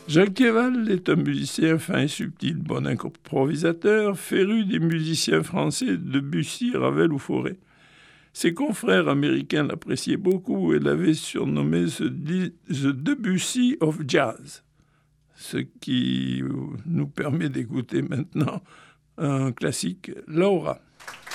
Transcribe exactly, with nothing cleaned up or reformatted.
Jacques Quéval est un musicien fin et subtil, bon improvisateur, féru des musiciens français Debussy, Ravel ou Fauré. Ses confrères américains l'appréciaient beaucoup et l'avaient surnommé The Debussy of Jazz, ce qui nous permet d'écouter maintenant un classique, Laura.